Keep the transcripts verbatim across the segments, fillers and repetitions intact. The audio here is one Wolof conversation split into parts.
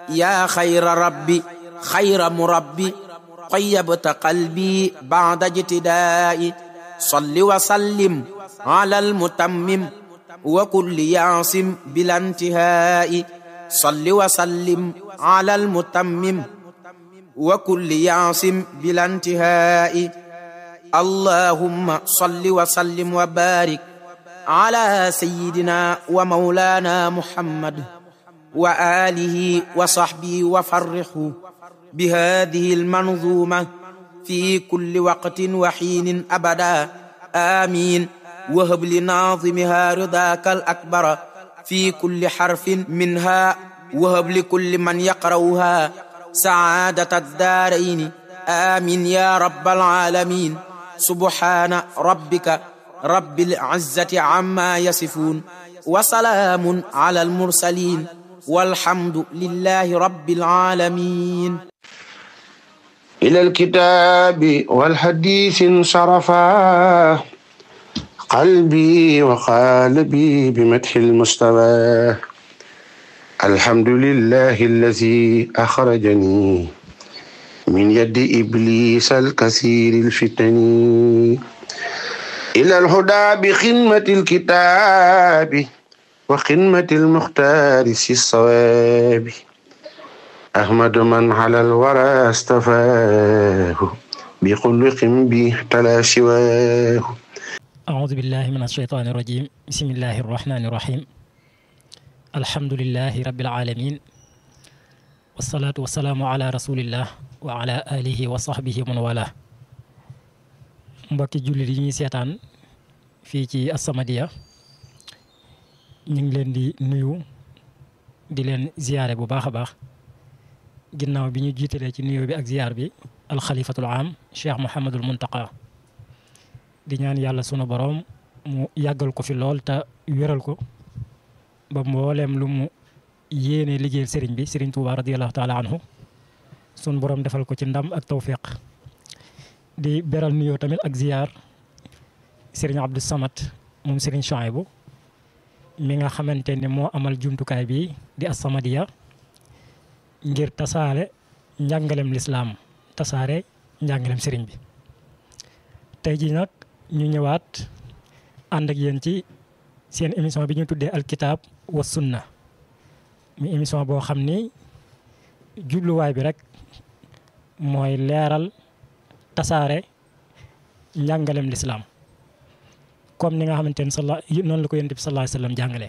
يا خير ربي خير مربي طيبت قلبي بعد اجتدائي صل وسلم على المتمم وكل يعصم بلا انتهاء صل وسلم على المتمم وكل يعصم بلا انتهاء اللهم صل وسلم وبارك على سيدنا ومولانا محمد وآله وصحبه وفرحه بهذه المنظومة في كل وقت وحين أبدا آمين وهب لناظمها رضاك الأكبر في كل حرف منها وهب لكل من يقرأها سعادة الدارين آمين يا رب العالمين سبحان ربك رب العزة عما يصفون وسلام على المرسلين والحمد لله رب العالمين. إلى الكتاب والحديث انصرفا قلبي وقالبي بمدح المستوى الحمد لله الذي أخرجني من يد إبليس الكثير الفتن إلى الهدى بخدمة الكتاب وخدمة المختار في الصواب أحمد من على الورى استفاه بخلق به تلا سواه. أعوذ بالله من الشيطان الرجيم. بسم الله الرحمن الرحيم. الحمد لله رب العالمين والصلاة والسلام على رسول الله wa ala alihi wa sahbihi man wala. mbokki jullit yi ñuy seetaan fii ci As-Samadiyya ñu ngi leen di nuyu di leen ziyaare bu baax a baax ginnaaw bi ñu jiitalee ci nuyoo bi ak ziyaar bi alxalifatul am Cheikh Mouhamadul Muntaqa di ñaan yàlla sunu borom mu yàggal ko fi lool te wéral ko ba mbooleem lu mu yéene liggéeyal sëriñ bi sëriñ Tuubaa radiyallahu taala anhu sun borom defal ko ci ndam ak tawfiq di beral nuyoo tamit ak ziyaar Serigne Abdou Samad moom Serigne Chouaïbou mi nga xamante ne moo amal jumtukaay bi di As-Samadiyya ngir tasaare njàngalem lislaam tasaare njàngalem Serigne bi. tey jii nag ñu ñëwaat ànd ak yéen ci seen émission bi ñu tuddee alkitab wa sunna mi émission boo xam ni jubluwaay bi rek mooy leeral tasaare njàngalem lislaam comme ni nga xamante ne sala noonu la ko yonent bi sallallahu alayhi wasallam jàngale.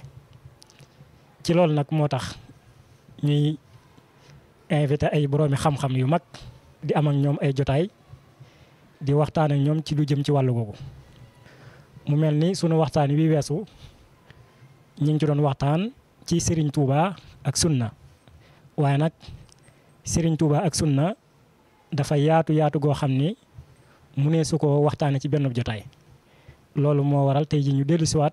ci loolu nag moo tax ñuy invité ay boroomi xam-xam yu mag di am ak ñoom ay jotaay di waxtaan ak ñoom ci lu jëm ci wàllu googu. mu mel ni sunu waxtaan wi weesu ñu ngi ci doon waxtaan ci Serigne Touba ak sunna waaye nag Serigne Touba ak sunna dafa yaatu yaatu goo xam ni mu ne su ko waxtaanee ci benn jotaay. loolu moo waral tey ji ñu dellu siwaat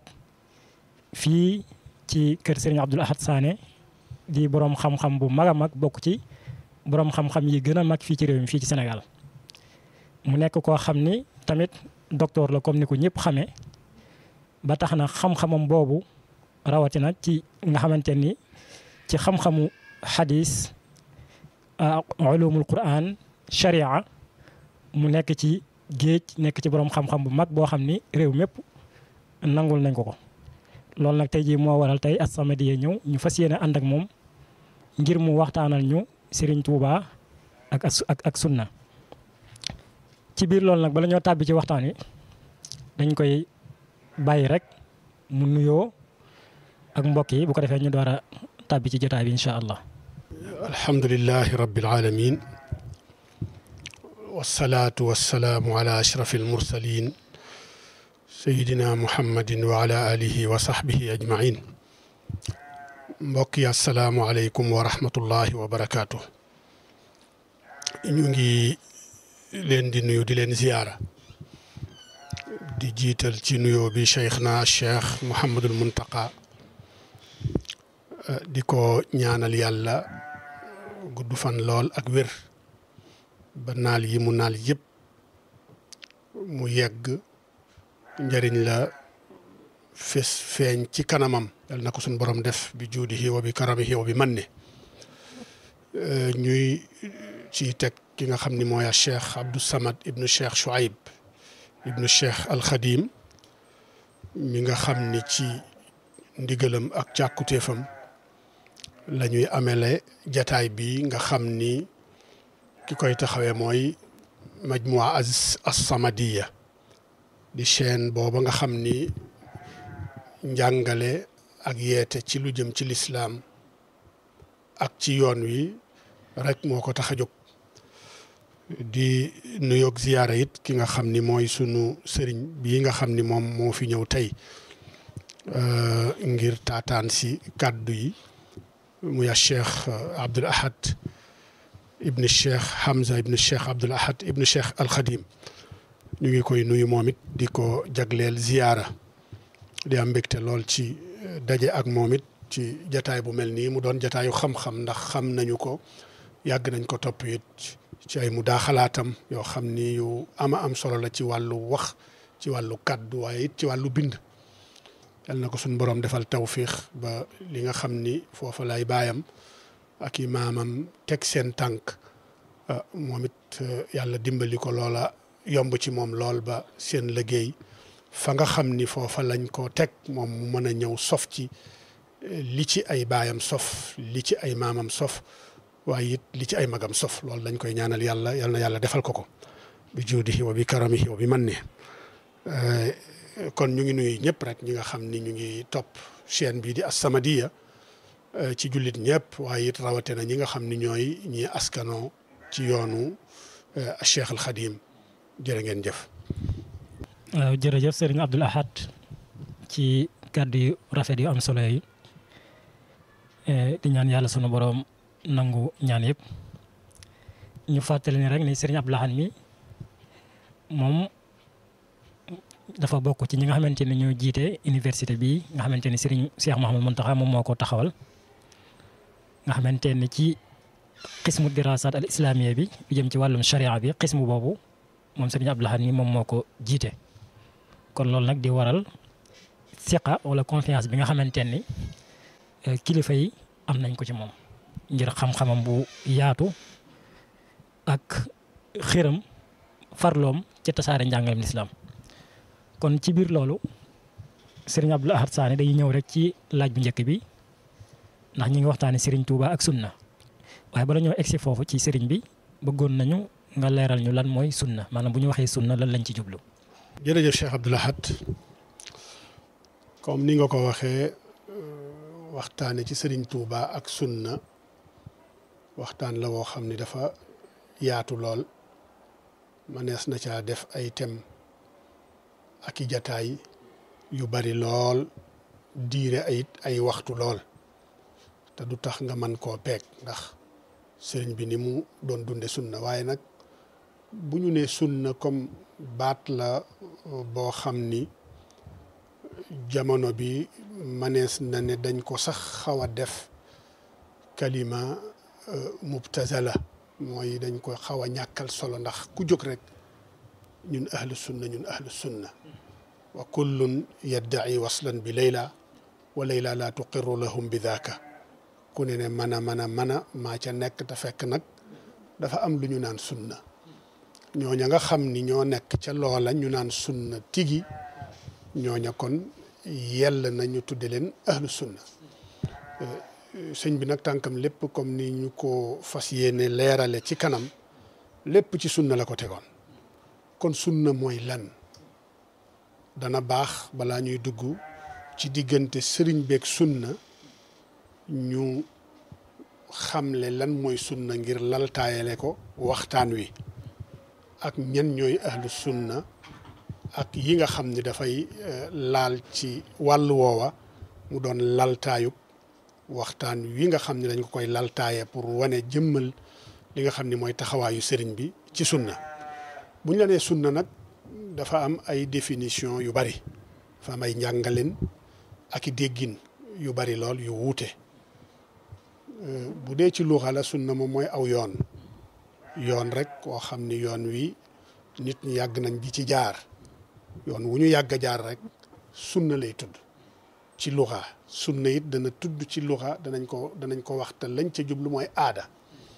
fii ci kër Serigne Abdoul Ahad Sané di borom xam-xam bu mag a mag bokk ci borom xam-xam yi gën a mag fii ci réew mi fii ci Sénégal. mu nekk koo xam ni tamit docteur la comme ni ko ñëpp xamee ba tax na xam-xamam boobu rawatina ci nga xamante ni ci xam-xamu xadis ulumul Qur'an sharia mu nekk ci géej nekk ci borom xam-xam bu mag boo xam ni réew mépp nangul nañ ko ko. loolu nag tey jii moo waral tey As-Samadiyya ñëw ñu fas yéene ànd ak moom ngir mu waxtaanal ñu Serigne Touba ak ak ak sunna. ci biir loolu nag bala ñoo tàbbi ci waxtaan wi dañ koy bàyyi rek mu nuyoo ak mbokk yi bu ko defee ñu door a tàbbi ci jotaay bi incha allah. alhamdulillahi rabbil alamin wasalaatu wasalaamu ala ashrafil mursalin sayidina muhammadin wa ala alihi wa sahbihi ajmain. mbokk yi asalaamu aleykum wa rahmatullahi wa barakaatu. ñu ngi leen di nuyu di leen ziyaara di jiital ci nuyoo bi cheikhna cheikh Mouhamadul Muntaqa di ko ñaanal yàlla gudd fan lool ak wér ba naal yi mu naal yëpp mu yegg njëriñ la fes feeñ ci kanamam yal na ko suñ borom def bi juudihi wa bi karamihi wa bi manni ñuy ci teg ki nga xam ni mooy Cheikh Abdou Samad ibnu Cheikh Chouaib ibnu Cheikh Al Khadim mi nga xam ni ci ndigalam ak càkkutéefam la ñuy amele jataay bi nga xam ni ki koy taxawee mooy Majmua As-Samadiyya di chaîne booba nga xam ni njàngale ak yeete ci lu jëm ci lislaam ak ci yoon wi rek moo ko tax a jóg di nuyoog ziyaara it ki nga xam ni mooy sunu sëriñ bii nga xam ni moom moo fi ñëw tey ngir taataan si kàddu yi muy Cheikh Abdoul Ahad ibn Cheikh Hamza ibn Cheikh Abdoul Ahad ibn Cheikh Al Khadim ñu ngi koy nuyu moom it di ko jagleel ziyaara di am mbégte lool ci daje ak moom it ci jataay bu mel nii mu doon jataayu xam-xam ndax xam nañu ko yàgg nañ ko topp it ci ay mu daa xalaatam yoo xam ni yu ama am solo la ci wàllu wax ci wàllu kàddu waaye it ci wàllu bind yal na ko suñ boroom defal tawfiix ba li nga xam ni foofa lay baayam ak i maamam teg seen tànk moom it yàlla dimbali ko loola yomb ci moom lool ba seen liggéey fa nga xam ni foofa lañ ko teg moom mu mën a ñëw sof ci li ci ay baayam sof li ci ay maamam sof waaye it li ci ay magam sof loolu lañ koy ñaanal yàlla yal na yàlla defal ko ko bi juudihi wa bi karamihi wa bi manni kon ñu ngi nuyu ñëpp rek ñi nga xam ni ñu ngi topp chaîne bii di As-Samadiyya ci jullit ñëpp waaye it rawatina ñi nga xam ni ñooy ñi askanoo ci yoonu Cheikh Al Khadim jërë ngeen jëf. waaw jërëjëf Serigne Abdoul Ahad ci kàddu yu rafet yu am solo yi di ñaan yàlla sunu boroom nangu ñaan yëpp ñu fàttali ni rek ni Serigne Abdoul Ahad mi moom dafa bokk ci ñi nga xamante ni ñoo jiite université bi nga xamante ni Serigne Cheikh Mouhamadou Mountakha moom moo ko taxawal nga xamante ni ci xismu dirasat al islamiyya bi bi jëm ci wàllum sharia bi xismu boobu moom Serigne Abdoul Ahad mi moom moo ko jiite kon loolu nag di waral siqa wala confiance bi nga xamante ni kilifa yi am nañ ko ci moom ngir xam-xamam bu yaatu ak xiram farloom ci tasaare njàngalem lislaam kon ci biir loolu Serigne Abdoul Ahad Sané day ñëw rek ci laaj bu njëkk bi ndax ñi ngi waxtaane Serigne Touba ak sunna waaye bala ñoo egsi foofu ci Serigne bi bëggoon nañu nga leeral ñu lan mooy sunna maanaam bu ñu waxee sunna lan lañ ci jublu. jërëjëf Cheikh Abdoul Ahad comme ni nga ko waxee waxtaane ci Serigne Touba ak sunna waxtaan la woo xam ni dafa yaatu lool manees na caa def ay thème ak i jataay yu bari lool diire ay ay waxtu lool te du tax nga mën koo peeg ndax sëriñ bi ni mu doon dunde sunna waaye nag bu ñu nee sunna comme baat la boo xam ni jamono bi manees na ne dañ ko sax xaw a def kalima mubtazala mooy dañ ko xaw a ñàkkal solo ndax ku jóg rek ñun ahlu sunna ñun ahlu sunna wa kullun yadda'i waslan bi layla wa layla la tuqirru lahum bi daaka ku ne ne mën a mën a mën a maa ca nekk te fekk nag dafa am lu ñu naan sunna ñooña nga xam ni ñoo nekk ca loola ñu naan sunna tigi ñooña kon yell na ñu tudde leen ahlu sunna sëñ bi nag tànkam lépp comme ni ñu ko fas yéene leerale ci kanam lépp ci sunna la ko tegoon kon sunna mooy lan dana baax balaa ñuy dugg ci diggante sëriñ beeg sunna ñu xamle lan mooy sunna ngir laltaayale ko waxtaan wi ak ñan ñooy ahlu sunna ak yi nga xam ni dafay laal ci wàllu woowa mu doon laltaayub waxtaan wi nga xam ne dañ ko koy laltaaye pour wane jëmmal li nga xam ni mooy taxawaayu sëriñ bi ci sunna bu ñu la nee sunna nag dafa am ay définition yu bari dafa am ay njàngaleen ak i déggin yu bari lool yu wuute bu dee ci luuxa la sunna moom mooy aw yoon yoon rek koo xam ni yoon wi nit ñi yàgg nañ di ci jaar yoon wu ñu yàgg a jaar rek sunna lay tudd ci luxa sunna it dana tudd ci luxa danañ ko danañ ko wax te lañ ca jublu mooy aada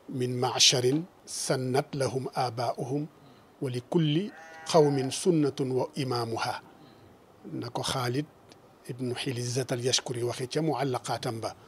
min macharin sannat lahum abaauhum wa li kulli qawmin sunnatun wa imaamuha na ko Xaalid ibnu Xilizat al Yashkuri waxe ca muallaqaatam ba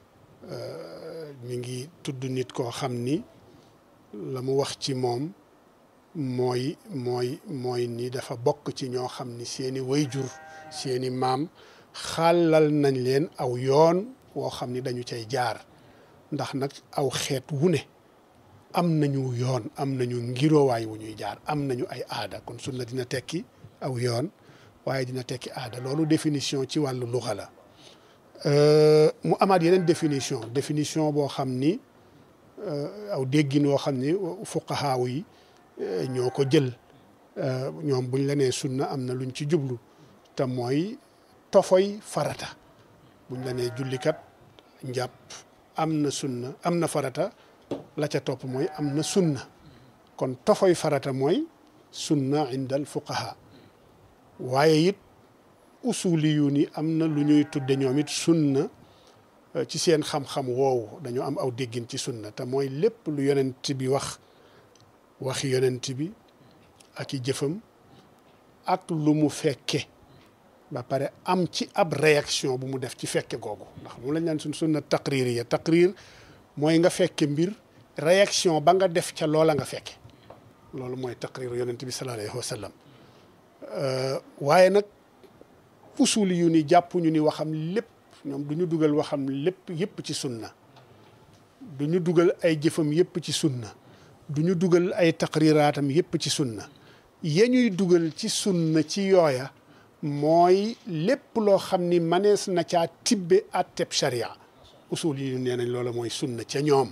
mi ngi tudd nit koo xam ni la mu wax ci moom mooy mooy mooy ni dafa bokk ci ñoo xam ni seeni wayjur seeni maam xàllal nañ leen aw yoon woo xam ni dañu cay jaar ndax nag aw xeet wu ne am nañu yoon am nañu ngiroowaay wu ñuy jaar am nañu ay aada kon sunna dina tekki aw yoon waaye dina tekki aada loolu définition ci wàllu luxa la mu amaat yeneen définition définition boo xam ni aw déggin woo xam ni fuqahaaw yi ñoo ko jël ñoom buñ la nee sunna am na luñ ci jublu te mooy tofoy farata buñ la nee jullikat njàpp am na sunna am na farata la ca topp mooy am na sunna kon tofoy farata mooy sunna indal fuqaha waaye it usuli yu ni am na lu ñuy tudde ñoom it sunna ci seen xam-xam woowu dañoo am aw déggin ci sunna te mooy lépp lu yonent bi wax waxi yonent bi ak i jëfam ak lu mu fekke ba pare am ci ab réaction bu mu def ci fekke googu ndax moom lañ naan suñ sunna taqrir ya taqrir mooy nga fekke mbir réaction ba nga def ca loola nga fekke loolu mooy taqrir yonent bi sallallahu alayhi wa sallam waaye nag usuli yu ni jàpp ñu ni waxam lépp ñoom du ñu dugal waxam lépp yépp ci sunna du ñu dugal ay jëfam yépp ci sunna du ñu dugal ay taqriraatam yépp ci sunna ya ñuy dugal ci sunna ci yooya mooy lépp loo xam ni manees na caa tibbe atteb sharia usul yi nee nañ loola mooy sunna ca ñoom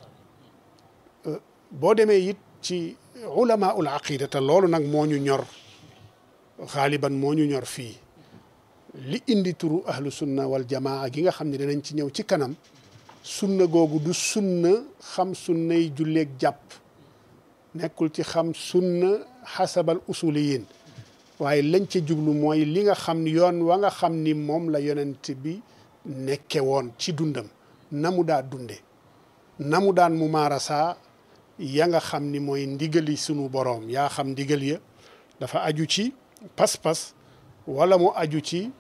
boo demee it ci ulama ul aqida te loolu nag moo ñu ñor xaaliban moo ñu ñor fii li indi turu ahlu sunna wal jamaa gi nga xam ne danañ ci ñëw ci kanam sunna googu du sunna xam sunnay julleeg jàpp nekkul ci xam sunna xasabal usuliyin waaye lañ ca jublu mooy li nga xam ni yoon wa nga xam ni moom la yonent bi nekke woon ci dundam na mu daa dunde na mu daan mu maarasa ya nga xam ni mooy ndigali sunu boroom yaa xam ndigal ya dafa aju ci pas-pas wala mu aju ci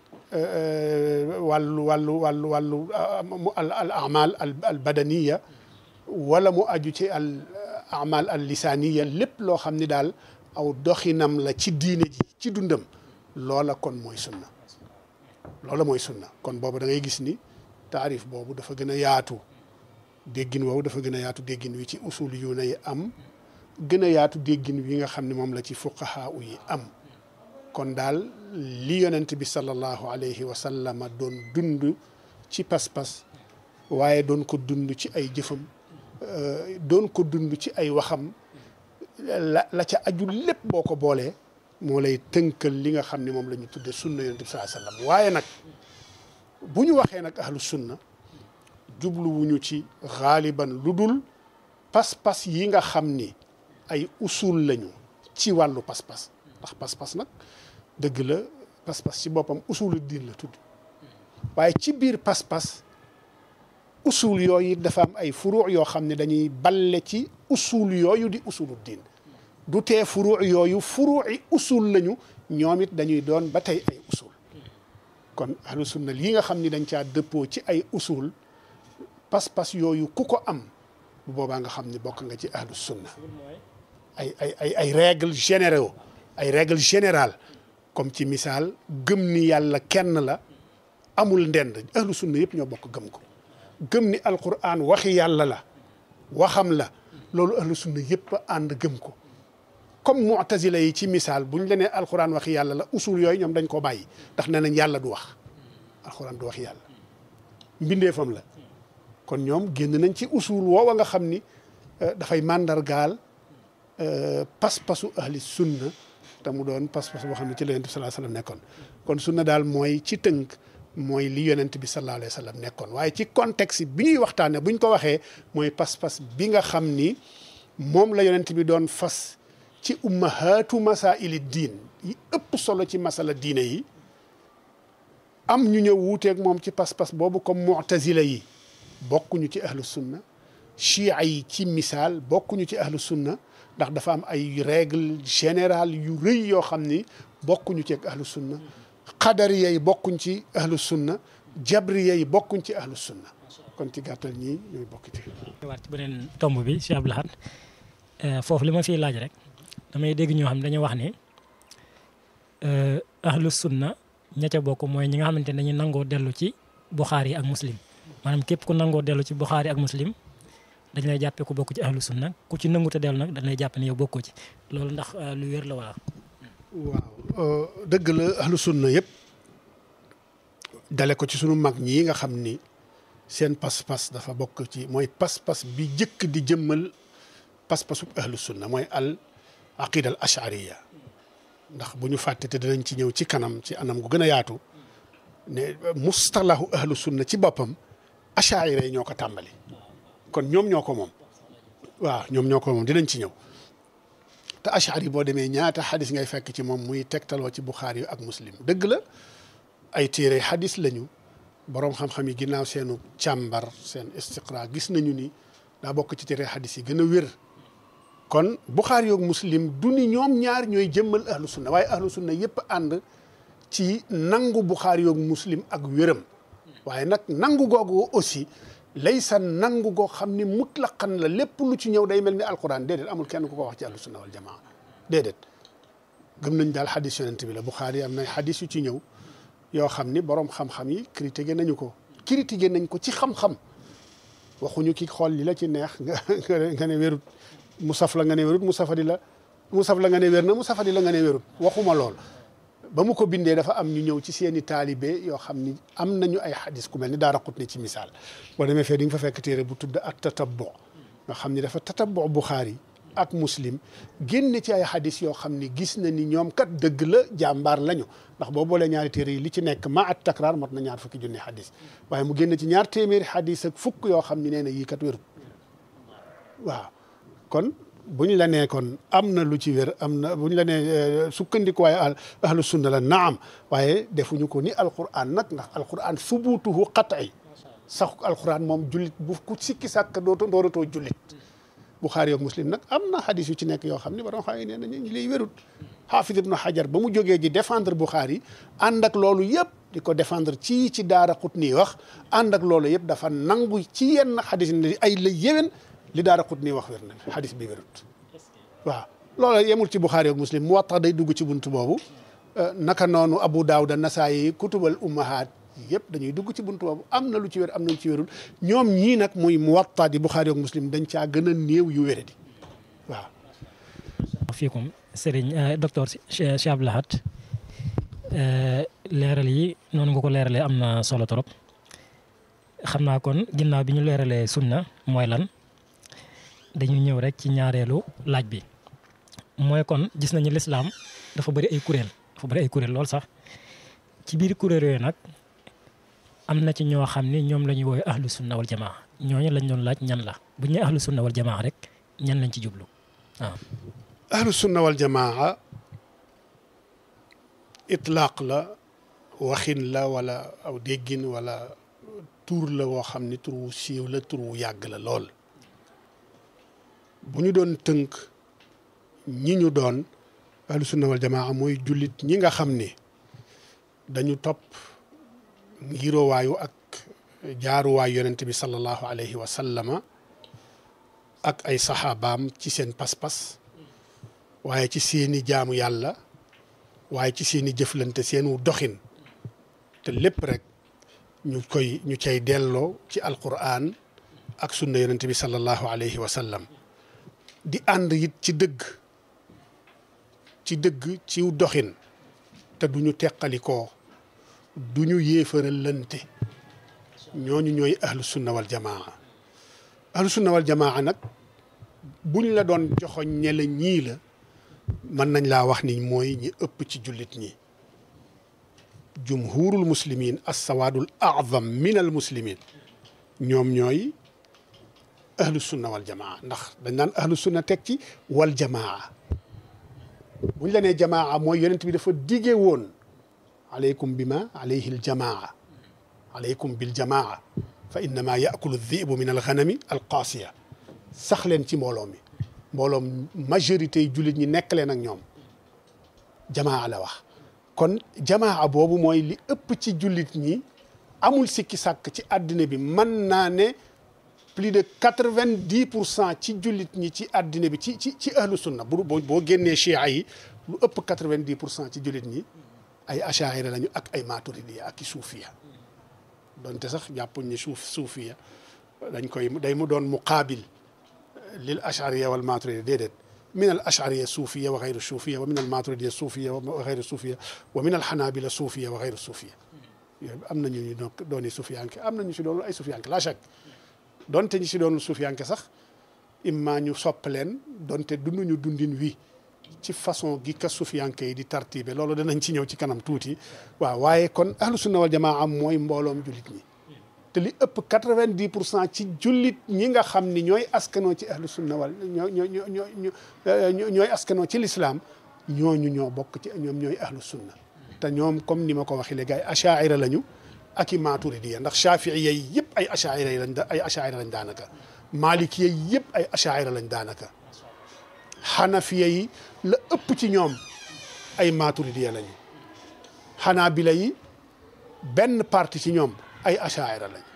wàllu wàllu wàllu wàllu al al amal al badaniya wala mu aju ci al amal al lisaniya lépp loo xam ni daal aw doxinam la ci diine ji ci dundam loola kon mooy sunna loola mooy sunna kon boobu da ngay gis ni taarif boobu dafa gën a yaatu déggin woowu dafa gën a yaatu déggin wi ci usul yu nay am gën a yaatu déggin wi nga xam ne moom la ci fuqahaa yi am kon daal li yonent bi sallallahu alayhi wa sallam doon dund ci pas-pas waaye doon ko dund ci ay jëfam doon ko dund ci ay waxam la la ca aju lépp boo ko boolee moo lay tënkal li nga xam ne moom la ñu tudde sunna yonent bi sallallahu alayhi wa sallam waaye nag bu ñu waxee nag ahlu sunna jubluwuñu ci xaaliban lu dul pas-pas yi nga xam ni ay usul lañu ci wàllu pas-pas ndax pas-pas nag dëgg la pas-pas ci boppam usulu diin la tudd waaye ci biir pas-pas usul yooyu dafa am ay furu yoo xam ne dañuy balle ci usul yooyu di usulu diin du tee furu yooyu furu'i usul lañu ñoom it dañuy doon ba tey ay usul kon ahlu sunna lii nga xam ni dañ caa dëppoo ci ay usul pas-pas yooyu ku ko am bu boobaa nga xam ni bokk nga ci ahlu sunna ay ay ay ay règles généraux ay règles générales comme ci misaal gëm ni yàlla kenn la amul ndend ahlu sunna yëpp ñoo bokk gëm ko gëm ni alquran waxi yàlla la waxam la loolu ahlu sunna yëpp ànd gëm ko comme mu'tazila yi ci misaal bu ñu la nee alquran waxi yàlla la usul yooyu ñoom dañ ko bàyyi ndax nee nañ yàlla du wax alquran du wax yàlla mbindeefam la kon ñoom génn nañ ci usul woowa nga xam ni dafay màndargaal pas-pasu ahli sunna te mu doon pas-pas boo xam ne ci la yonent bi sallallahu alayhi wa sallam nekkoon kon sunna daal mooy ci tënk mooy li yonent bi sallallahu alayhi wa sallam nekkoon waaye ci contexte bi ñuy waxtaane bu ñu ko waxee mooy pas-pas bi nga xam ni moom la yonent bi doon fas ci ummahaatu masaili diin yi ëpp solo ci masala diine yi am ñu ñëw wuuteeg moom ci pas-pas boobu comme mu'tazila yi bokkuñu ci ahlu sunna chia yi ci misaal bokkuñu ci ahlu sunna ndax dafa am ay règle générale yu rëy yoo xam ni bokkuñu ci ak ahlu sunna xadariya yi bokkuñ ci ahlu sunna jabriya yi bokkuñ ci ahlu sunna kon ci gàttal ñii ñooy bokk ci. waat ci beneen tomb bi Cheikh Abdou Lahad foofu li ma fiy laaj rek damay dégg ñoo xam ne dañuy wax ni ahlu sunna ña ca bokk mooy ñi nga xamante ne dañuy nangoo dellu ci Buxaari ak Muslim maanaam képp ku nangoo dellu ci Buxaari ak Muslim dañ lay jàppee ku bokk ci ahlu sunna ku ci nangu te dellu nag dañ lay jàpp ne yow bokkoo ci loolu ndax lu wér la wala. waaw dëgg la ahlu sunna yëpp dale ko ci sunu mag ñii nga xam ni seen pas-pas dafa bokk ci mooy pas-pas bi jëkk di jëmmal pas-pasu ahlu sunna mooy al aqida al ashariya ndax bu ñu fàtte te dinañ ci ñëw ci kanam ci anam gu gën a yaatu ne mustalahu ahlu sunna ci boppam ashaira yi ñoo ko tàmbali kon ñoom ñoo ko moom waaw ñoom ñoo ko moom dinañ ci ñëw te ashari boo demee ñaata xadis ngay fekk ci moom muy tegtaloo ci buxaari yu ak muslim dëgg la ay téere xadis lañu boroom xam-xam yi ginnaaw seenu càmbar seen istiqra gis nañu ni daa bokk ci téere xadis yi gën a wér kon buxaari yoog muslim du ni ñoom ñaar ñooy jëmmal ahlu sunna waaye ahlu sunna yëpp ànd ci nangu buxaari yoog muslim ak wéram waaye nag nangu googu aussi laysa nangu goo xam ni mutlaqan la lépp lu ci ñëw day mel ni alquran déedéet amul kenn ku ko wax ci ahlu sunna wal jamaa déedéet gëm nañ daal xadis yonent bi la buxaari am na xadis yu ci ñëw yoo xam ni boroom xam-xam yi critiqué nañu ko critiqué nañ ko ci xam-xam waxuñu ki xool li la ci neex nga nga ne wérut mu saf la nga ne wérut mu safadi la mu saf la nga ne wér na mu safadi la nga ne wérut waxuma lool ba mu ko bindee dafa am ñu ñëw ci seeni taalibe yoo xam ni am nañu ay xadis ku mel ni Daaraqutni ci misaal boo demee fee di nga fa fekk téere bu tudd ak tatabbu nga xam ni dafa tatabbu Buxaari ak Muslim génne ci ay xadis yoo xam ni gis na ni ñoom kat dëgg la jàmbaar lañu ndax boo boolee ñaari téere yi li ci nekk ma at takraar mot na ñaar fukki junni xadis waaye mu génne ci ñaar téeméeri xadis ak fukk yoo xam ni nee na yii kat wérut waaw kon buñ la nee kon am na lu ci wér am na buñ la nee sukkandiku waaye ahlu sunna la naam waaye defuñu ko ni alquran nag ndax alquran subutuhu qat'i sax alquran moom jullit bu ku sikki sàkk dooto dooratoo jullit Buxaari ak Muslim nag am na xadis yu ci nekk yoo xam ne borom xam ne nee nañu liy wérut Xaafis ibnu Xajar ba mu jógee ji défendre Buxaari ànd ak loolu yëpp di ko défendre ci ci Daaraqutni wax ànd ak loolu yëpp dafa nangu ci yenn xadis yi ay la yéwén li Daaraqutni wax wér na xadis bi wérut waaw loolu yemul ci Buxaari ak Muslim Muwatta day dugg ci buntu boobu naka noonu Abu Daawuda Nasaayi kutubal ummahaat yëpp dañuy dugg ci buntu boobu am na lu ci wér am na lu ci wérul ñoom ñii nag muy Muwatta di Buxaari ak Muslim dañ caa gën a néew yu wéradi waaw. fiikum Serigne docteur Cheikh Abdou Lahad leeral yi noonu nga ko leeralee am na solo trop xam naa kon ginnaaw bi ñu leeralee sunna mooy lan dañu ñëw rek ci ñaareelu laaj bi mooy kon gis nañu lislaam dafa bëri ay kuréel dafa bëri ay kuréel lool sax ci biir kuréel yooyu nag am na ci ñoo xam ni ñoom la ñuy woowee ahlu sunna wal jamaa ñooñu lañ doon laaj ñan la bu ñu nee ahlu sunna wal jamaa rek ñan lañ ci jublu waaw. ahlu sunna wal jamaa itlaaq la waxin la wala aw déggin wala tur la woo xam ni tur wu siiw la tur wu yàgg la lool bu ñu doon tënk ñi ñu doon ahlu sunna wal jamaa mooy jullit ñi nga xam ni dañu topp ngirowaayu ak jaaruwaay yonent bi sallallahu alayhi wa sallama ak ay saxaabaam ci seen pas-pas waaye ci seeni jaamu yàlla waaye ci seeni jëflante seenu doxin te lépp rek ñu koy ñu cay delloo ci alquran ak sunna yonent bi sallallahu alayhi wa sallam di ànd it ci dëgg ci dëgg ci doxin te duñu teqalikoo duñu yéefaral lante ñooñu ñooy ahlu sunna wal jamaa ahlu sunna wal jamaa nag buñ la doon joxoñ ñe la ñii la mën nañ laa wax ni mooy ñi ëpp ci jullit ñi jumhurul muslimin assawaadul a'zam min al muslimin ñoom ñooy ahlu sunna wal jamaa ndax dañ naan ahlu sunna teg ci wal jamaa buñ la nee jamaa mooy yonent bi dafa dige woon aleykum bi ma alayhi al jamaa aleykum bil jamaa fa innama yakulu dhibu min al ghanami al qaasiya sax leen ci mbooloo mi mbooloo majorité yi jullit ñi nekk leen ak ñoom jamaa la wax. kon jamaa boobu mooy li ëpp ci jullit ñi amul sikki sàkk ci àddina bi mën naa ne plus de quatre-vingt-dix pour cent ci jullit ñi ci àddina bi ci ci ci ahlu sunna bu boo boo génnee chia yi lu ëpp quatre-vingt-dix pour cent ci jullit ñi ay achaira lañu ak ay maturidiya ak i suufiya donte sax jàppuñ ne suuf suufiya dañ koy day mu doon muqaabil lil ashariya wal maturidiya déedéet min al ashariya suufiya wa xayru suufiya wa min al maturidiya suufiya wa xayru suufiya wa min al xanaabila suufiya wa xayru suufiya yooyu am nañu ñu doon dooni suufiyanke am nañu si doon ay suufiyanke la chak donte ñi si doon suufiyanke sax imma ñu sopp leen donte dunduñu dundin wi ci façon gi ka suufiyanke yi di tartibe loolu danañ ci ñëw ci kanam tuuti waaw waaye kon ahlu sunna wal jamaa am mooy mbooloom jullit ñi te li ëpp quatre-vingt-dix pour cent ci jullit ñi nga xam ni ñooy askanoo ci ahlu sunna wal ñoo ñoo ñoo ñoo ñooy askanoo ci lislaam ñooñu ñoo bokk ci ñoom ñooy ahlu sunna te ñoom comme ni ma ko waxee léegi ay achaira lañu ak i maturidiya ndax shafiiya yi yëpp ay achaira lañ ay achaira lañ daanaka malikiya yi yëpp ay achaira lañ daanaka xanafiya yi la ëpp ci ñoom ay maturidiya lañu xanaabila yi benn parti ci ñoom ay achaira lañ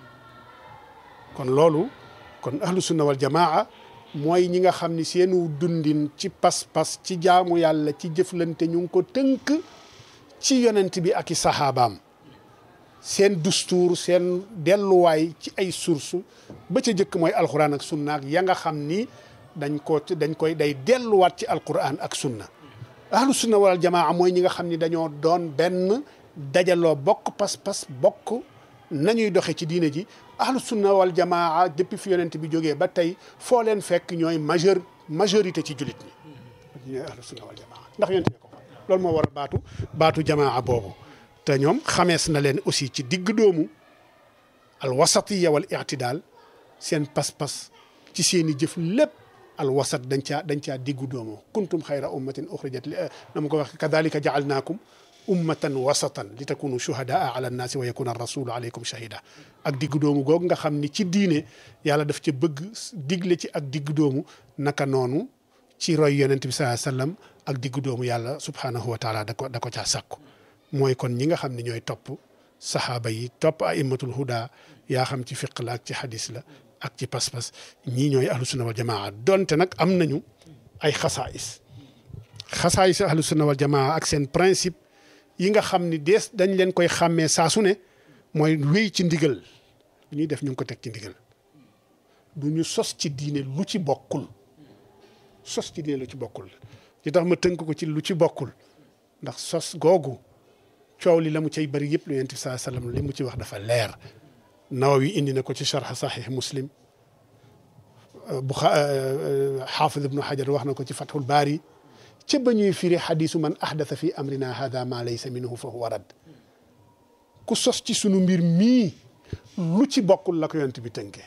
kon loolu kon ahlu sunna wal jamaa mooy ñi nga xam ni seenu dundin ci pas-pas ci jaamu yàlla ci jëflante ñu ngi ko tënk ci yonent bi ak i saxaabaam seen dustuur seen delluwaay ci ay source ba ca jëkk mooy alquran ak sunna ak ya nga xam ni dañ ko dañ koy day delluwaat ci alquran ak sunna ahlu sunna wal jamaa mooy ñi nga xam ni dañoo doon benn dajaloo bokk pas-pas bokk nañuy doxe ci diine ji ahlu sunna wal jamaa depuis fi yonent bi jógee ba tey foo leen fekk ñooy majeur majorité ci jullit ñi ñooy ahlu sunna wal jamaa ndax yonent bi ko loolu moo war a baatu baatu jamaa boobu te ñoom xamees na leen aussi ci digg doomu al wasatiya wal i'tidaal seen pas-pas ci seen i jëf lépp al wasat dañ caa dañ caa diggu doomu kuntum xayra ummatin uxrijat li na ma ko wax kadalika jaalnaakum ummatan wasatan li takunu shuhadaa ala nnaasi wa yakuna rasulu aleykum shahida ak diggu doomu googu nga xam ni ci diine yàlla daf ca bëgg digle ci ak diggu doomu naka noonu ci roy yonent bi sallallahu alayhi wasallam ak diggu doomu yàlla subhanahu wa taala da ko da ko caa sàkku mooy kon ñi nga xam ne ñooy topp saxaaba yi topp aimmatul huda yaa xam ci fiq la ak ci hadis la ak ci pas-pas ñii ñooy ahlu sunna wal jamaa donte nag am nañu ay xasaayis xasaayis ahlu sunna wal jamaa ak seen principe yi nga xam ni dees dañ leen koy xàmmee saa su ne mooy wéy ci ndigal lu ñuy def ñu ngi ko teg ci ndigal du ñu sos ci diine lu ci bokkul sos ci diine lu ci bokkul li tax ma tënk ko ci lu ci bokkul ndax sos googu coow li la mu cay bëri yëpp lu yonent bi saa sallam li mu ci wax dafa leer Nawawi indi na ko ci sharh sahih Muslim bu xaafid ibnu Hajar wax na ko ci Fathul Baari ca ba ñuy firi xadisu man ahdatha fi amrina hada ma laysa minhu fa huwa rad ku sos ci sunu mbir mii lu ci bokkul la ko yonent bi tënkee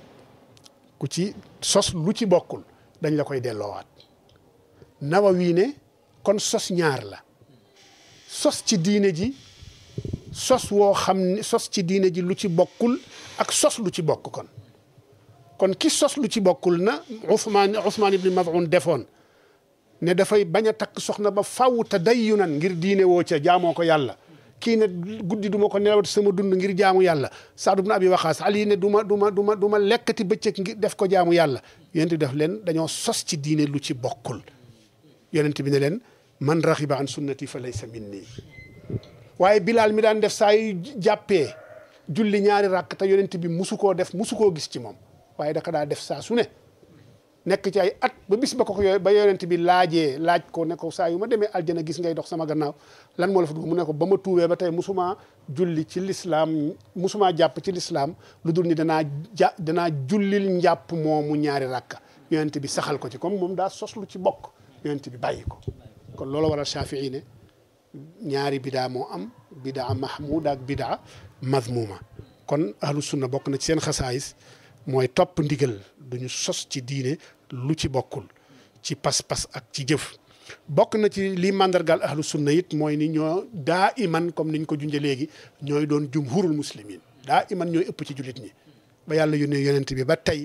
ku ci sos lu ci bokkul dañ la koy delloowaat Nawawi ne kon sos ñaar la sos ci diine ji sos woo xam ne sos ci diine ji lu ci bokkul ak sos lu ci bokk kon kon ki sos lu ci bokkul na Ousmane Ousmane ibn Maz'un defoon ne dafay bañ a takk soxna ba faw tadayyunan ngir diine woo ca jaamoo ko yàlla kii ne guddi du ma ko nelawati sama dund ngir jaamu yàlla Saad ibn Abi Waqaas Ali ne du ma du ma du ma du ma lekkati bëccëg ngir def ko jaamu yàlla yonent bi def leen dañoo sos ci diine lu ci bokkul yonent bi ne leen man raxiba an sunnati fa laysa minni waaye Bilaal mi daan def saa yu jàppee julli ñaari rakk te yonent bi musu koo def musu koo gis ci moom waaye daka daa def saa su ne nekk ci ay at ba bis ba ko ba yonent bi laajee laaj ko ne ko saa yu ma demee aljana gis ngay dox sama gannaaw lan moo la fa dugg mu ne ko ba ma tuubee ba tey musuma julli ci lislaam musuma jàpp ci lislaam lu dul ni danaa ja danaa jullil njàpp moomu ñaari rakka yonent bi saxal ko ci comme moom daa sos lu ci bokk yonent bi bàyyi ko kon loolu waral Shafii ne ñaari bidaa moo am bidaa mahmuda ak bidaa mazmuma kon ahlu sunna bokk na ci seen xasaayis mooy topp ndigal duñu sos ci diine lu ci bokkul ci pas-pas ak ci jëf bokk na ci lii mandargal ahlu sunna it mooy ni ñoo daa iman comme niñ ko junjee léegi ñooy doon jumhurul muslimin daa iman ñooy ëpp ci jullit ñi ba yàlla yónnee yonent bi ba tey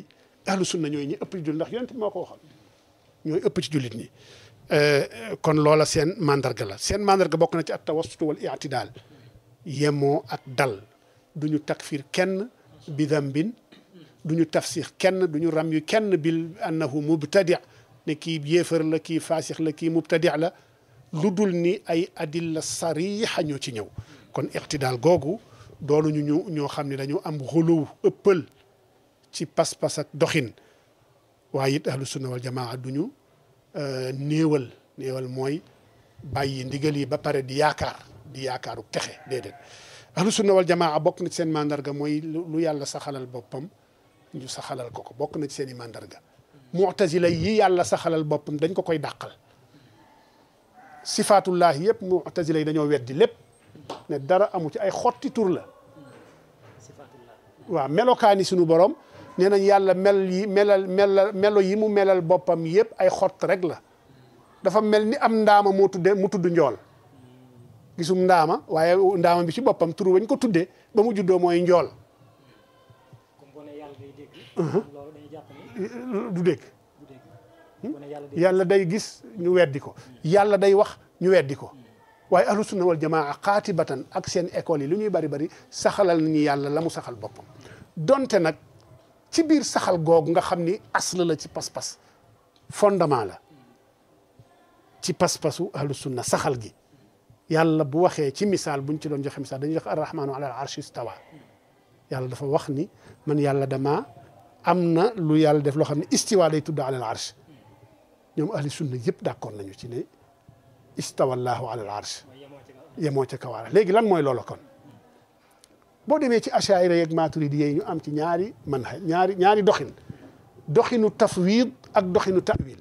ahlu sunna ñooy ñi ëpp ci jullit ndax yonent bi moo ko waxoon ñooy ëpp ci jullit ñi kon loola seen mandarga la seen mandarga bokk na ci at tawassut wal i'tidaal yemoo ak dal duñu takfir kenn bi dambin duñu tafsir kenn duñu ram yu kenn bil annahu mubtadi ne kii yéefar la kii faasix la kii mubtadi la lu dul ni ay adilla sariixa ñoo ci ñëw kon i'tidaal googu doolu ñu ñu ñoo xam ne dañoo am xuluw ëppal ci pas-pas ak doxin waaye it ahlu sunna wal jamaa duñu néewal néewal mooy bàyyi ndigal yi ba pare di yaakaar di yaakaaru texe déedéet ahlu sunna wal jamaa bokk na ci seen mandarga mooy lu yàlla saxalal boppam ñu saxalal ko ko bokk na ci seen i mandarga mu'tazila yi yàlla saxalal boppam dañ ko koy dàqal sifaatullahi yëpp mu'tazila yi dañoo weddi lépp ne dara amu ci ay xotti tur la waaw melokaani sunu borom nee nañ yàlla mel yi melal melal melo yi mu melal boppam yëpp ay xott rek la dafa mel ni am ndaama moo tudde mu tudd njool gisum ndaama waaye ndaama bi ci boppam tur wañ ko tuddee ba mu juddoo mooy njool du dégg yàlla day gis ñu weddi ko yàlla day wax ñu weddi ko waaye ahlu sunna wal jamaa xaatibatan ak seen école yi lu ñuy bari bari saxalal nañu yàlla la mu saxal boppam donte nag ci biir saxal googu nga xam ni asl la ci pas-pas fondement la ci pas-pasu ahlu sunna saxal gi yàlla bu waxee ci misaal buñ ci doon joxe misaal dañuy wax arrahmanu ala al arshi istawa yàlla dafa wax ni man yàlla dama am na lu yàlla def loo xam ne istiwa day tudd ala al arsh ñoom ahli sunna yëpp d'accord nañu ci ne istawa allahu ala al arsh yemoo ca kawaara léegi lan mooy loolu kon boo demee ci achaira yeeg maturidi yi ñu am ci ñaari man ñaari ñaari doxin doxinu tafwid ak doxinu ta'wil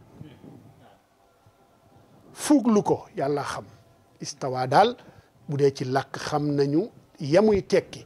fuuglu ko yàlla xam istawa daal bu dee ci làkk xam nañu yamuy tekki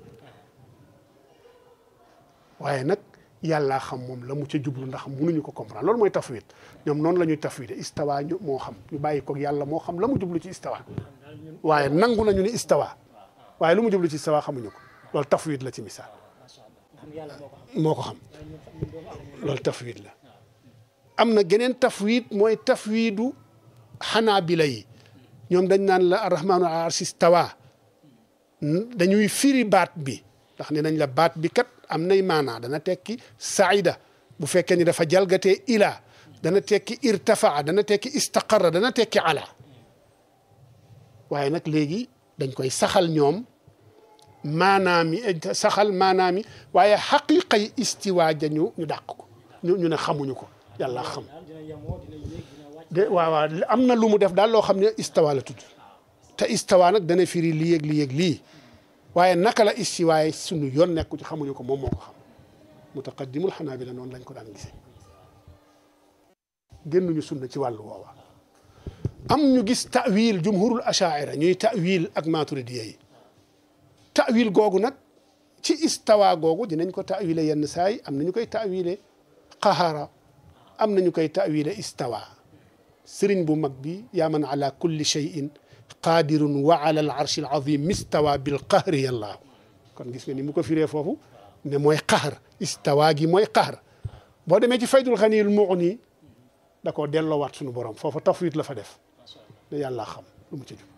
waaye nag yàllaa xam moom la mu ca jublu ndax mënuñu ko comprendre loolu mooy tafwid ñoom noonu la ñuy tafwide istawa ñu moo xam ñu bàyyi ko yàlla moo xam la mu jublu ci istawa waaye nangu nañu ni istawa waaye lu mu jublu ci istawa xamuñu ko loolu tafwid la ci misaal moo ko xam loolu tafwid la am na geneen tafwid mooy tafwidu xanaabila yi ñoom dañ naan la arrahmanu ala arshi istawa dañuy firi baat bi ndax ne nañ la baat bi kat am nay maanaa dana tekki saida bu fekkee ni dafa jalgatee ila dana tekki irtafaa dana tekki istaqarra dana tekki ala waaye nag léegi dañ koy saxal ñoom maanaami saxal maanaami waaye xaqiqay istiwa jañu ñu dàq ko ñu ñu ne xamuñu ko yàlla xam de waaw waaw am na lu mu def daal loo xam ne istawa la tudd te istawa nag dana firi lii yëg lii yëg lii waaye naka la istiwaay sunu yoon nekku ci xamuñu ko moom moo ko xam mutaqaddimul xanaabila noonu lañ ko daan gisee génnuñu sunna ci wàllu woowa am ñu gis ta'wil jumhurul ashaira ñuy ta'wil ak maturidiya yi ta'wil googu nag ci istawa googu dinañ ko ta'wile yenn saay am nañu koy ta'wile qahara am nañu koy ta'wile istawa sëriñ bu mag bi yaa man ala kulli shay'in qadirun wa ala al arshi al azim istawa bil qahri yàllaahu kon gis nga ni mu ko firee foofu ne mooy qahr istawa gi mooy qahr boo demee ci faydul xaniyul mughni da koo delloowaat suñu borom foofu tafwid la fa def ne yàlla xam lu mu ci jub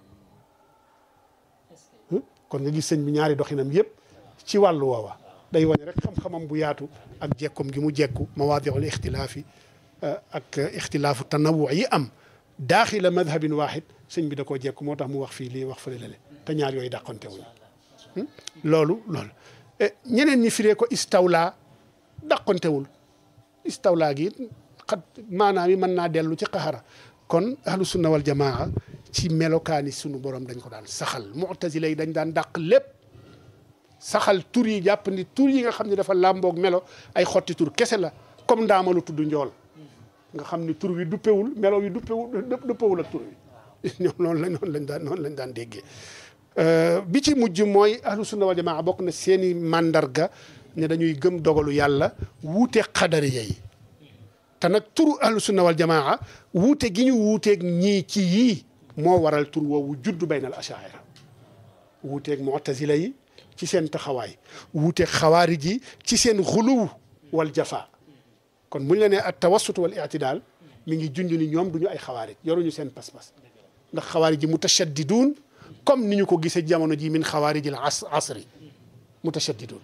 kon nga gis sëñ bi ñaari doxinam yëpp ci wàllu woowa day wane rek xam-xamam bu yaatu ak jekkom gi mu jekku mawaadiul ixtilaafi ak ixtilaafu tanawu yi am daaxila madhabin waahid sëñ bi da koo jekku moo tax mu wax fii lii wax fële lale te ñaar yooyu dàqante wuñu loolu loolu ñeneen ñi firee ko istawla dàqantewul istawla gi xat maanaam yi mën naa dellu ci qaxara kon ahlu sunna wal jamaa ci melokaani sunu borom dañ ko daan saxal mu'tazila yi dañ daan dàq lépp saxal tur yi jàpp ni tur yi nga xam ne dafa làmboog melo ay xotti tur kese la comme ndaamalu tudd njool nga xam ni tur wi duppewul melo wi duppewul duppewul ak tur wi ñoom noonu la noonu lañ daan noonu lañ daan déggee bi ci mujj mooy ahlu sunna wal jamaa bokk na seeni mandarga ne dañuy gëm dogalu yàlla wuute xadariya yi te nag turu ahlu sunna wal jamaa wuute gi ñu wuuteeg ñii ci yii moo waral tur woowu juddu baynal ashaira wuuteeg mu'tazila yi ci seen taxawaay wuuteeg xawaarij yi ci seen xuluw wal jafa kon bu ñu la nee at tawassut wal i'tidaal mi ngi junj ni ñoom du ñu ay xawaarij yoruñu seen pas-pas ndax xawaarij yi mutashaddiduun comme ni ñu ko gisee jamono ji min xawaarijil asri mutashaddiduun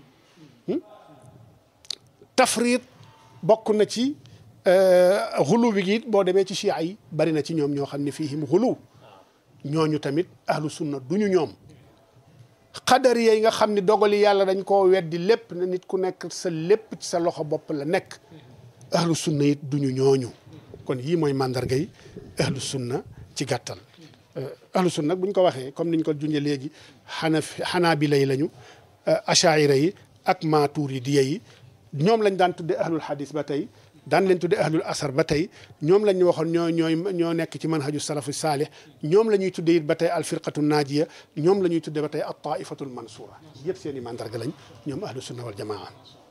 tafriit bokk na ci xulu bi gi boo demee ci chia yi bari na ci ñoom ñoo xam ne fiihim xulu ñooñu tamit ahlu sunna duñu ñoom xadari yi nga xam ne dogali yàlla dañ koo weddi lépp na nit ku nekk sa lépp ci sa loxo bopp la nekk ahlu sunna it duñu ñooñu kon yii mooy mandarga yi ahlu sunna ci gàttal ahlu sunna nag bu ñu ko waxee comme niñ ko junjee léegi xanaf xanaabila yi lañu achaira yi ak maaturidiya yi ñoom lañ daan tudde ahlul hadis ba tey daan leen tudde ahlul asar ba tey ñoom lañ ñu waxoon ñoo ñooy ñoo nekk ci manhaju salafu saalih ñoom la ñuy tudde it ba tey alfirqatu naajiya ñoom la ñuy tudde ba tey at taifatul mansura yëpp seen i mandarga lañ ñoom ahlu sunna wal jamaa.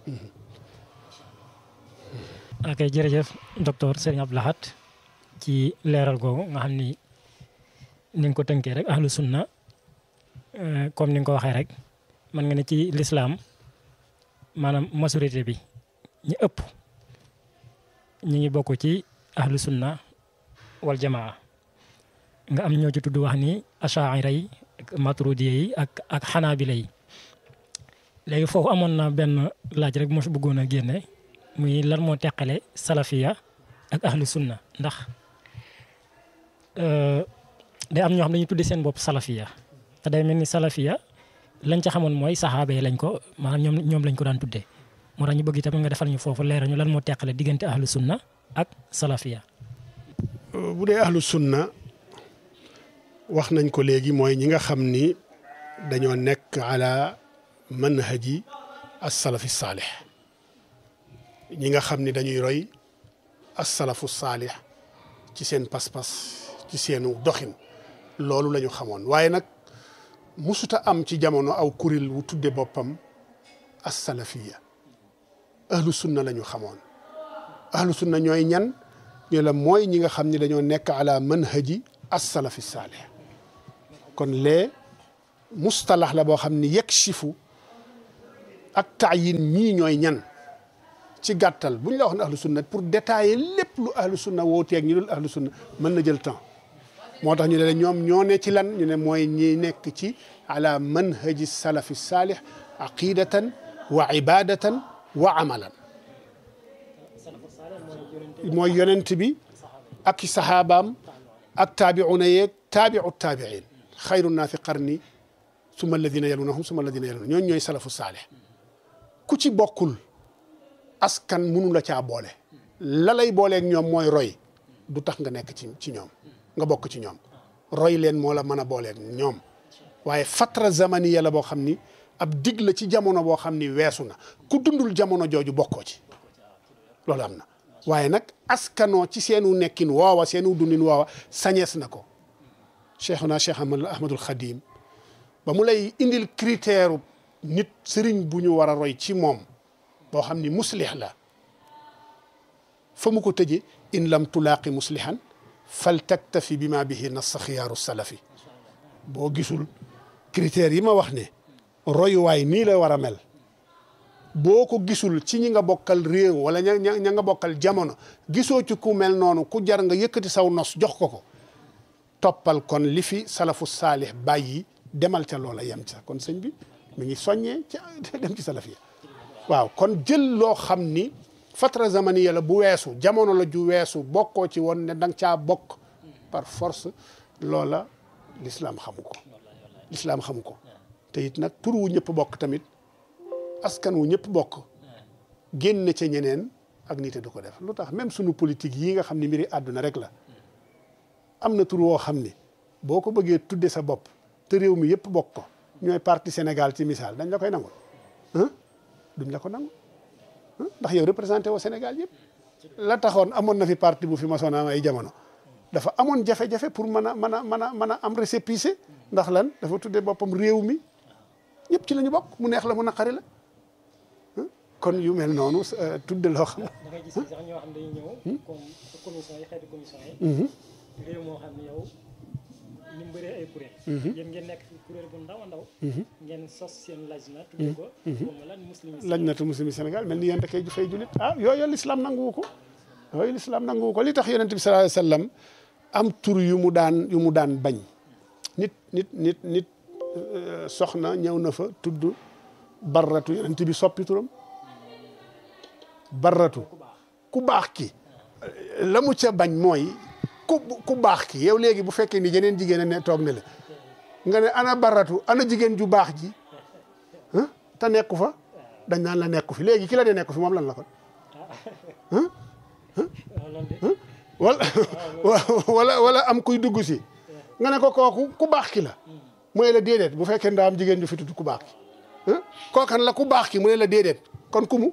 ok jërëjëf docteur Serigne Abdou Lahad ci leeral googu nga xam ni ni nga ko tënkee rek ahlu sunna comme ni nga ko waxee rek mën nga ne ci lislaam maanaam majorité bi ñi ëpp ñi ngi bokk ci ahlu sunna wal jamaa nga am ñoo ci tudd wax ni achaira yi ak maturidiya yi ak ak xanaabila yi léegi foofu amoon na benn laaj rek moo fi bëggoon a génne muy lan moo teqale salafiya ak ahlu sunna ndax day am ñoo xam dañuy tudde seen bopp salafiya te day mel ni salafiya lañ ca xamoon mooy saxaaba yi lañ ko maanaam ñoom ñoom lañ ko daan tuddee moo tax ñu bëgg itam nga defal ñu foofu leeral ñu lan moo teqale diggante ahlu sunna ak salafiya. bu dee ahlu sunna wax nañ ko léegi mooy ñi nga xam ni dañoo nekk ala manhaji as-salafi saalih ñi nga xam ni dañuy roy as-salafu saalih ci seen pas-pas ci seenu doxin loolu la ñu xamoon waaye nag musuta am ci jamono aw kuréel wu tudde boppam as-salafiya ahlu sunna la ñu xamoon ahlu sunna ñooy ñan ñu la mooy ñi nga xam ni dañoo nekk ala manhaji as-salafi saalih kon lee mustalax la boo xam ni yakshifu ak taayin ñii ñooy ñan ci gàttal bu ñu la wax ne ahlu sunna pour détailler lépp lu ahlu sunna wooteeg ñu dul ahlu sunna mën na jël temps moo tax ñu ne ñoom ñoo ne ci lan ñu ne mooy ñi nekk ci ala manhaji salafi saalih aqidatan wa ibadatan wa amalan mooy yonent bi ak i saxaabaam ak taabiuna yeeg taabiu taabiin xayru naasi qarni summa alladina yalunahum summa alladina yalunahum ñooñu ñooy salafu saalih ku ci bokkul askan munu la caa boole la lay booleeg ñoom mooy roy du tax nga nekk ci ci ñoom nga bokk ci ñoom roy leen moo la mën a booleeg ñoom waaye fatra zamaniya la boo xam ni ab dig la ci jamono boo xam ni weesu na ku dundul jamono jooju bokkoo ci loolu am na waaye nag askanoo ci seenu nekkin woowa seenu dundin woowa sañees na ko cheikhuna cheikh ahmadul xadim ba mu lay indil critère nit sëriñ bu ñu war a roy ci moom boo xam ni muslih la fa mu ko tëje in lam tulaaqi muslihan fal taktafi bi ma bihi nas xiyaaru salafi boo gisul critères yi ma wax ne royuwaay nii la war a mel boo ko gisul ci ñi nga bokkal réew wala ña ña nga bokkal jamono gisoo ci ku mel noonu ku jar nga yëkkati saw nos jox ko ko toppal kon li fi salafu saalih bàyyi demal ca loola yem ca kon sëñ bi mi ngi soññee ci dem ci salafiya waaw kon jël loo xam ni fatra zamaniya la bu weesu jamono la ju weesu bokkoo ci woon ne danga caa bokk par force loola l'islam xamu ko l'islam xamu ko te it nag tur wu ñëpp bokk tamit askan wu ñëpp bokk génn ca ñeneen ak nit du ko def lu tax même sunu politique yi nga xam ne mbiri àdduna rek la am na tur woo xam ni boo ko bëggee tudde sa bopp te réew mi yëpp bokk ko ñooy parti Sénégal ci misaal dañ la koy nangul duñ la ko nangu ndax yow représenté woo Sénégal yëpp la taxoon amoon na fi parti bu fi masoon am ay jamono dafa amoon jafe-jafe pour mën a mën a mën a mën a am récépissé ndax lan dafa tuddee boppam réew mi ñëpp ci la ñu bokk mu neex la mu naqari la kon yu mel noonu tudde loo xam. da ngay gis sax ñoo xam dañuy ñëw. comme commission yi xeetu commission yi. réew moo xam ne yow ni mu bëree ay kuréel. yéen ngeen nekk kuréel bu ndaw a ndaw. ngeen sos seen lajna tuddee ko. moom lan muslim yi lajnatu muslimi Sénégal mel ni yéen dakay fay julit ah yooyu l'islam nanguwu ko yooyu l'islam nanguwu ko li tax yonent bi sallallahu alayhi wasallam am tur yu mu daan yu mu daan bañ nit nit nit nit soxna ñëw na fa tudd barratu yonent bi soppi turam barratu ku baax ki la mu ca bañ mooy ku ku baax ki yow léegi bu fekkee ni jeneen jigéen a ne toog ne la nga ne ana barratu ana jigéen ju baax ji te nekku fa dañ naan la nekku fi léegi ki la de nekku fi moom lan la kon wala wala wala am kuy dugg si nga ne ko kooku ku baax ki la mu ne la déedéet bu fekkee ndaa am jigéen ju fi tudd ku baax ki kookan la ku baax ki mu ne la déedéet kon ku mu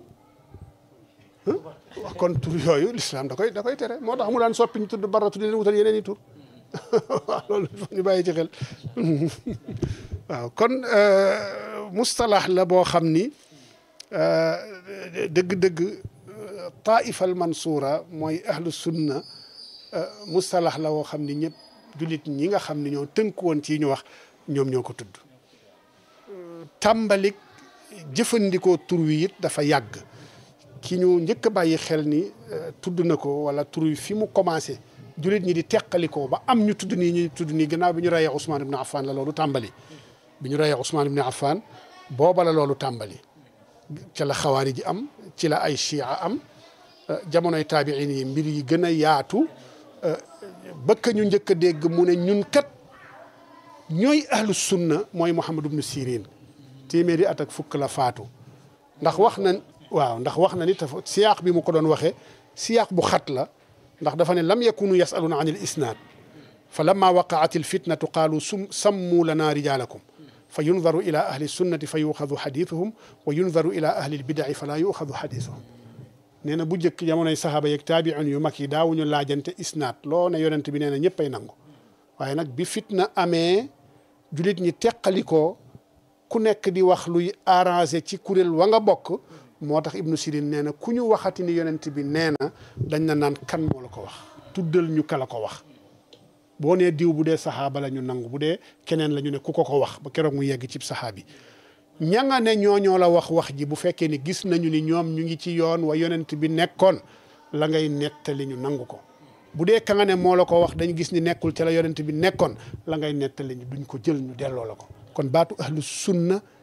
kon tur yooyu l'islam da koy da koy tere moo tax mu daan soppi ñu tudd baratu di leen wutal yeneen i tur waaw loolu ñu bàyyi ci xel waaw kon mustalax la boo xam ni dëgg-dëgg taifa al mansuura mooy ahlu sunna mustalax la woo xam ni ñëpp jullit ñi nga xam ni ñoo tënk woon ci ñu wax ñoom ñoo ko tudd tàmbalik jëfandikoo tur wi it dafa yàgg ki ñu njëkk a bàyyi xel ni tudd na ko wala tur wi fi mu commencé jullit ñi di teqalikoo ba am ñu tudd nii ñu tudd nii gannaaw bi ñu reyee Ousmane ibn Affan la loolu tàmbali bi ñu reyee Ousmane ibn Affan booba la loolu tàmbali ca la xawaari ji am ci la ay chia am jamonoy taabiin yi mbir yi gën a yaatu bëkk ñu njëkk a dégg mu ne ñun kat ñooy ahlu sunna mooy Muhammad ibn Sirin téeméeri at ak fukk la faatu ndax wax na waaw ndax wax na ni tafa siyaaq bi mu ko doon waxee siyaaq bu xat la ndax dafa ne lam yakunu yasaluna an il isnaad fa lamma waqaat il fitnatu qaalu sum sammu lana rijaalakum fa yundaru ila ahli sunnati fa yuxadu xadiisuhum wa yundaru ila ahli lbidaci fa laa yuxadu xadiisuhum nee na bu njëkk jamonoy saxaaba yeeg taabiun yu mag yi daawuñu laajante isnaad loo ne yonent bi nee na ñëpp ay nangu waaye nag bi fitna amee julit ñi teqalikoo ku nekk di wax luy arrangé ci kuréel wa nga bokk moo tax ibnu sirin nee na ku ñu waxati ni yonent bi nee na dañ na naan kan moo la ko wax tuddal ñu ka la ko wax boo nee diw bu dee saxaaba la ñu nangu bu dee keneen la ñu ne ku ko ko wax ba keroog mu yegg ci saxaabi ña nga ne ñoo ñoo la wax wax ji bu fekkee ni gis nañu ni ñoom ñu ngi ci yoon wa yonent bi nekkoon la ngay nettali ñu nangu ko bu dee ka nga ne moo la ko wax dañu gis ni nekkul ca la yonent bi nekkoon la ngay nettali ñu duñ ko jël ñu delloo la ko kon baatu ahlu sunna